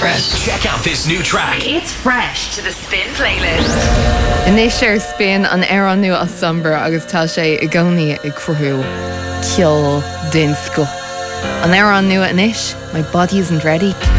Fresh. Check out this new track. It's fresh to the Spin playlist. Inis sé spin an Éireann nua as Sombra agus tá sé I gcónaí I cruthú ceol dinsco. An Éireann nua inis, my body isn't ready.